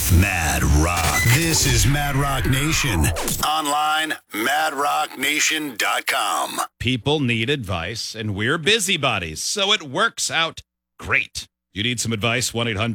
Mad Rock. This is Mad Rock Nation. Online, madrocknation.com. People need advice, and we're busybodies, so it works out great. You need some advice,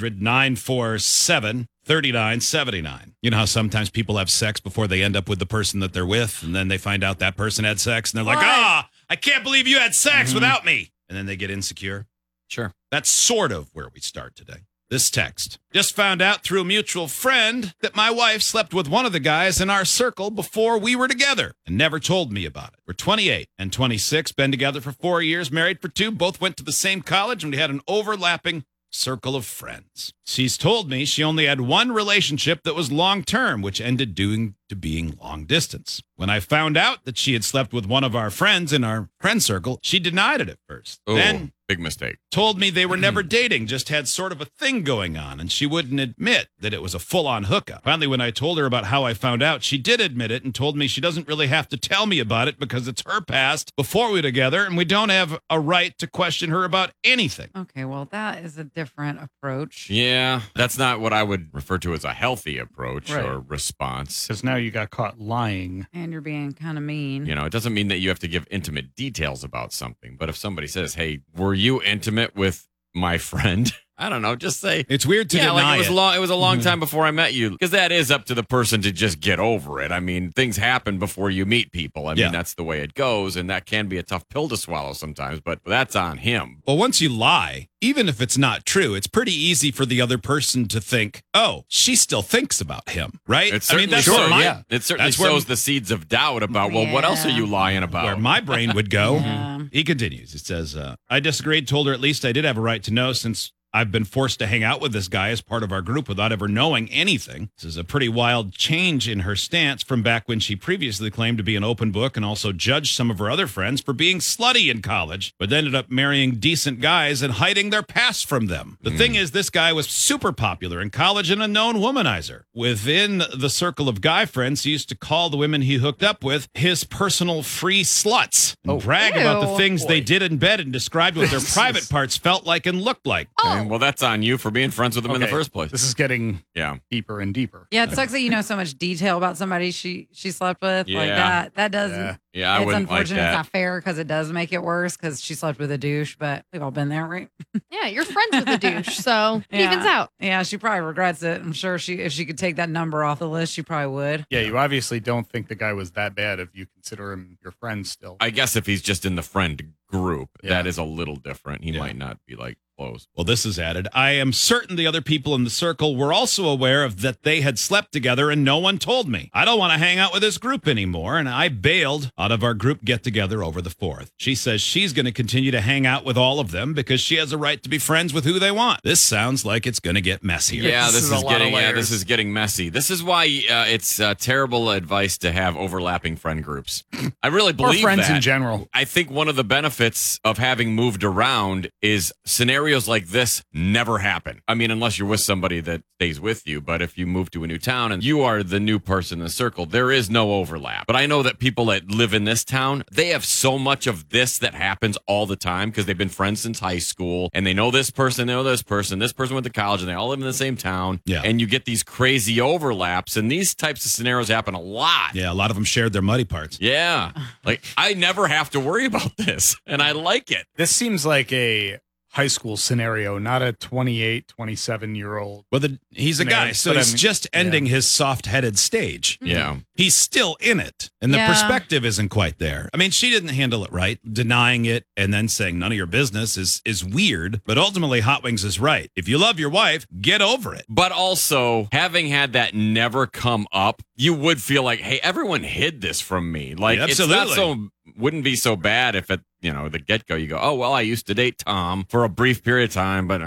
1-800-947-3979. You know how sometimes people have sex before they end up with the person that they're with, and then they find out that person had sex, and they're like, I can't believe you had sex without me. And then they get insecure. Sure. That's sort of where we start today. This text. Just found out through a mutual friend that my wife slept with one of the guys in our circle before we were together and never told me about it. We're 28 and 26, been together for 4 years, married for 2, both went to the same college, and we had an overlapping circle of friends. She's told me she only had one relationship that was long-term, which ended due to being long distance. When I found out that she had slept with one of our friends in our friend circle, she denied it at first. Oh, Then big mistake. told me they were never dating, just had sort of a thing going on, and she wouldn't admit that it was a full-on hookup. Finally, when I told her about how I found out, she did admit it and told me she doesn't really have to tell me about it because it's her past before we were together, and we don't have a right to question her about anything. Okay, well, that is a different approach. Yeah, that's not what I would refer to as a healthy approach Right. or response. Because now you got caught lying. And you're being kind of mean. You know, it doesn't mean that you have to give intimate details about something. But if somebody says, hey, were you intimate with my friend? I don't know, just say, It's weird to yeah, deny like it was it. long. It was a long time before I met you, because that is up to the person to just get over it. I mean, things happen before you meet people. I Yeah. mean, that's the way it goes, and that can be a tough pill to swallow sometimes. But that's on him. Well, once you lie, even if it's not true, it's pretty easy for the other person to think, oh, she still thinks about him, right? It certainly, that's so, where my, yeah. It certainly that's where- sows the seeds of doubt about, well, what else are Yeah. you lying about? where my brain would go. Yeah. He continues. It says, I disagreed, told her at least I did have a right to know since I've been forced to hang out with this guy as part of our group without ever knowing anything. This is a pretty wild change in her stance from back when she previously claimed to be an open book and also judged some of her other friends for being slutty in college, but ended up marrying decent guys and hiding their past from them. The thing is, this guy was super popular in college and a known womanizer. Within the circle of guy friends, he used to call the women he hooked up with his personal free sluts and brag about the Ew. things they did in bed and described what their private parts felt like and looked like. Okay, well, that's on you for being friends with him in the Okay, first place. This is getting Yeah. deeper and deeper. Yeah, it sucks that you know so much detail about somebody she slept with. Like Yeah. that. That does. Yeah. Yeah, I It's wouldn't like unfortunate. It's that. not fair because it does make it worse because she slept with a douche, but we've all been there, right? Yeah, you're friends with the douche, so it evens out. Yeah, she probably regrets it. I'm sure if she could take that number off the list, she probably would. Yeah, you obviously don't think the guy was that bad if you consider him your friend still. I guess if he's just in the friend group, Yeah. that is a little different. He Yeah. might not be like close. Well, this is added. I am certain the other people in the circle were also aware of that they had slept together and no one told me. I don't want to hang out with this group anymore, and I bailed out of our group get-together over the 4th. She says she's going to continue to hang out with all of them because she has a right to be friends with who they want. This sounds like it's going to get messier. Yeah, This this is is a lot of getting layers. this is getting messy. This is why it's terrible advice to have overlapping friend groups. I really Or believe friends that. in general. I think one of the benefits of having moved around is scenarios like this never happen. I mean, unless you're with somebody that stays with you. But if you move to a new town and you are the new person in the circle, there is no overlap. But I know that people that live in this town, they have so much of this that happens all the time because they've been friends since high school and they know this person, this person went to college, and they all live in the same town. Yeah. And you get these crazy overlaps, and these types of scenarios happen a lot. Yeah, a lot of them shared their muddy parts. Yeah. Like, I never have to worry about this, and I like it. This seems like a high school scenario, not a 28, 27-year-old. Well, he's a guy, Married, so but I he's mean- just ending his soft-headed stage. Yeah. He's still in it, and the Yeah. perspective isn't quite there. I mean, she didn't handle it right. Denying it and then saying none of your business is weird, but ultimately Hot Wings is right. If you love your wife, get over it. But also, having had that never come up, you would feel like, hey, everyone hid this from me. Like, Yeah, it's not absolutely. wouldn't be so bad if at the get-go you go, oh, well, I used to date Tom for a brief period of time, but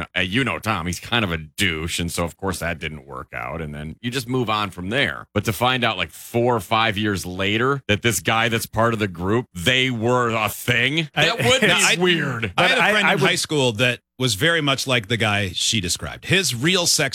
Tom, he's kind of a douche, and so of course that didn't work out, and then you just move on from there. But to find out like 4 or 5 years later that this guy that's part of the group, they were a thing, that would be weird. I had a friend I in would- high school that was very much like the guy she described. His real sex